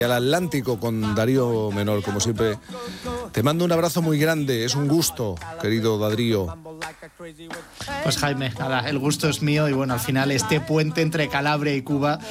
al Atlántico con Darío Menor, como siempre. Te mando un abrazo muy grande, es un gusto, querido Darío. Pues Jaime, nada, el gusto es mío y bueno, al final este puente entre Calabria y Cuba